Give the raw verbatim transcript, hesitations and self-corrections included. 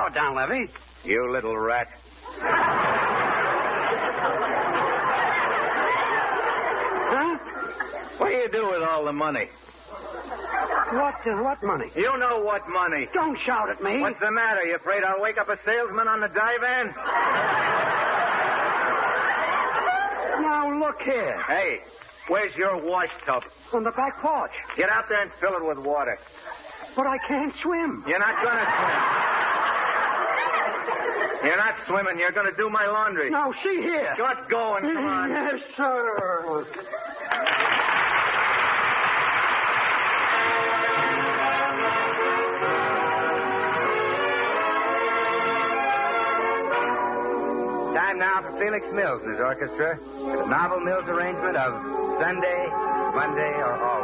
Slow it down, Levy. You little rat. Huh? What do you do with all the money? What, uh, what money? You know what money. Don't shout at me. What's the matter? You afraid I'll wake up a salesman on the divan? Now, look here. Hey, where's your wash tub? On the back porch. Get out there and fill it with water. But I can't swim. You're not going to swim. You're not swimming. You're going to do my laundry. Now, see here. Get going. Come on. Yes, sir. Time now for Felix Mills and his orchestra with a novel Mills arrangement of Sunday, Monday, or Always.